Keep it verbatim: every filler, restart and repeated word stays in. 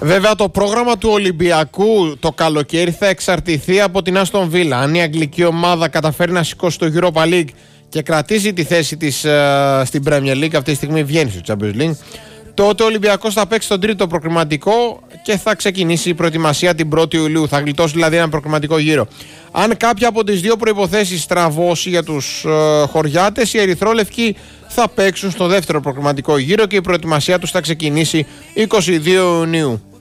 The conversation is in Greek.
Βέβαια το πρόγραμμα του Ολυμπιακού το καλοκαίρι θα εξαρτηθεί από την Άστον Βίλα. Αν η αγγλική ομάδα καταφέρει να σηκώσει το Europa League και κρατήσει τη θέση της uh, στην Premier League, αυτή τη στιγμή βγαίνει στο Champions League, τότε ο Ολυμπιακός θα παίξει τον τρίτο προκριματικό και θα ξεκινήσει η προετοιμασία την πρώτη Ιουλίου. Θα γλιτώσει δηλαδή ένα προκριματικό γύρο. Αν κάποια από τις δύο προϋποθέσεις στραβώσει για τους uh, χωριάτες, οι ερυθρόλευκοι θα παίξουν στο δεύτερο προκριματικό γύρο και η προετοιμασία τους θα ξεκινήσει είκοσι δύο Ιουνίου.